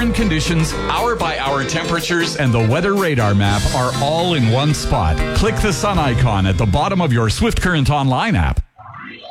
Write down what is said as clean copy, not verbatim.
sun conditions, hour-by-hour temperatures, and the weather radar map are all in one spot. Click the sun icon at the bottom of your Swift Current Online app.